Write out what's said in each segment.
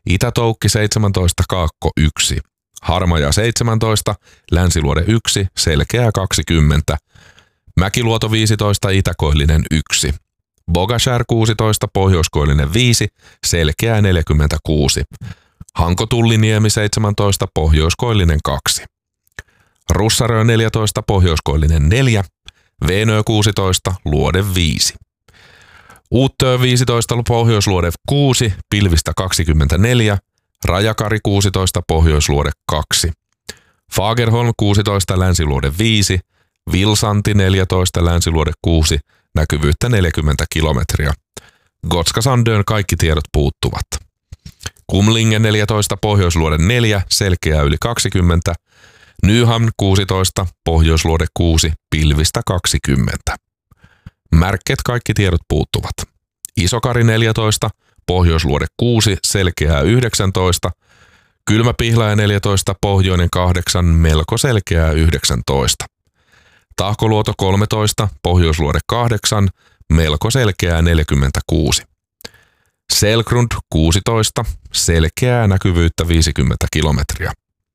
Itätoukki 17, Kaakko 1. Harmaja 17, Länsiluode 1, Selkeää 20. Mäkiluoto 15, Itäkoillinen 1. Bogashär 16, Pohjoiskoillinen 5, Selkeää 46. Hanko-Tulliniemi 17, Pohjoiskoillinen 2. Russarö 14, Pohjoiskoillinen 4, Veenö 16, Luode 5. Uuttöö 15, Pohjoisluode 6, pilvistä 24, Rajakari 16, Pohjoisluode 2. Fagerholm 16, Länsiluode 5, Vilsanti 14, Länsiluode 6, näkyvyyttä 40 kilometriä. Gotska Sandön kaikki tiedot puuttuvat. Kumlinge 14, Pohjoisluode 4, Selkeää yli 20. Nyhamn 16, Pohjoisluode 6, pilvistä 20. Märket kaikki tiedot puuttuvat. Isokari 14, Pohjoisluode 6, Selkeää 19. Kylmäpihlaja 14, Pohjoinen 8, melko Selkeää 19. Tahkoluoto 13, Pohjoisluode 8, melko Selkeää 46. Selgrund 16, Selkeää näkyvyyttä 50 kilometriä.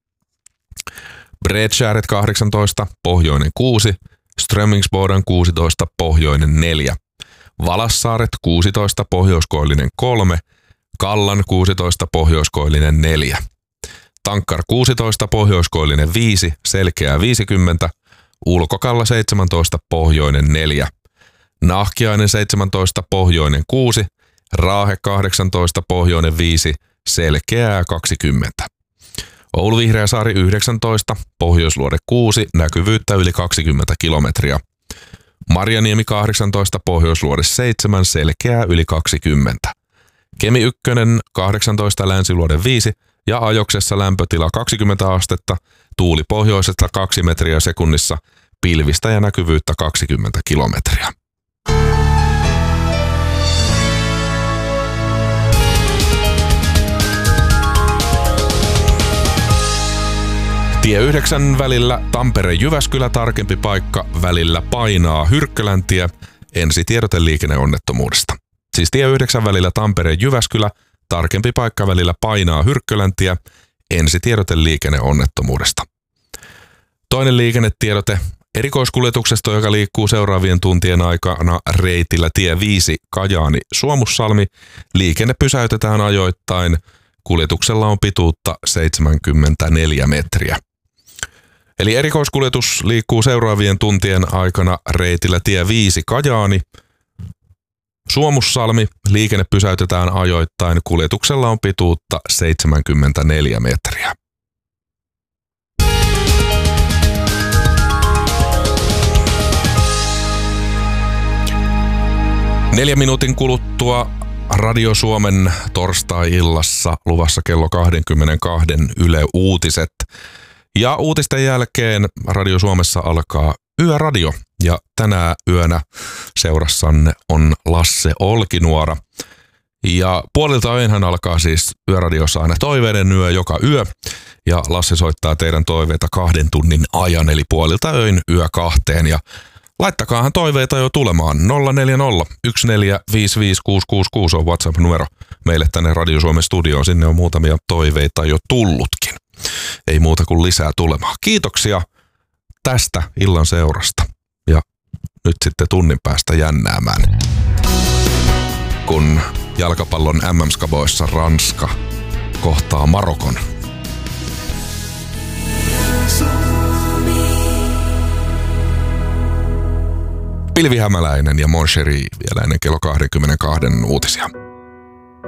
Bredskäret 18, Pohjoinen 6, Strömingsboden 16, Pohjoinen 4. Valassaaret 16, Pohjoiskoillinen 3, Kallan 16, Pohjoiskoillinen 4. Tankkar 16, Pohjoiskoillinen 5, Selkeää 50, Ulkokalla 17, Pohjoinen 4. Nahkiainen 17, Pohjoinen 6, Raahe 18, Pohjoinen 5, Selkeää 20. Oulu Vihreäsaari 19, Pohjoisluode 6, näkyvyyttä yli 20 kilometriä. Marjaniemi 18, Pohjoisluode 7, Selkeää yli 20. Kemi 1, 18, Länsiluode 5 ja Ajoksessa lämpötila 20 astetta, tuuli pohjoisesta 2 metriä sekunnissa, pilvistä ja näkyvyyttä 20 kilometriä. Tie 9 välillä Tampere-Jyväskylä, tarkempi paikka välillä Painaa Hyrkköläntie, ensitiedote liikenneonnettomuudesta. Siis tie 9 välillä Tampere-Jyväskylä, tarkempi paikka välillä Painaa Hyrkköläntie, ensitiedote liikenneonnettomuudesta. Toinen liikennetiedote erikoiskuljetuksesta, joka liikkuu seuraavien tuntien aikana reitillä tie 5 Kajaani Suomussalmi. Liikenne pysäytetään ajoittain. Kuljetuksella on pituutta 74 metriä. Eli erikoiskuljetus liikkuu seuraavien tuntien aikana reitillä tie 5 Kajaani Suomussalmi. Liikenne pysäytetään ajoittain. Kuljetuksella on pituutta 74 metriä. Neljän minuutin kuluttua Radio Suomen torstai-illassa luvassa kello 22 Yle Uutiset. Ja uutisten jälkeen Radio Suomessa alkaa Yöradio. Ja tänä yönä seurassanne on Lasse Olkinuora. Ja puolilta öinhän alkaa siis Yöradiossa aina toiveiden yö joka yö. Ja Lasse soittaa teidän toiveita 2 tunnin ajan, eli puolilta öin yö 2. Ja laittakaahan toiveita jo tulemaan. 040 1455666 on WhatsApp-numero meille tänne Radio Suomen studioon. Sinne on muutamia toiveita jo tullutkin. Ei muuta kuin lisää tulemaan. Kiitoksia tästä illan seurasta. Ja nyt sitten tunnin päästä jännäämään, kun jalkapallon MM-skaboissa Ranska kohtaa Marokon. Pilvi Hämäläinen ja Mon Chéri vielä ennen kello 22 uutisia.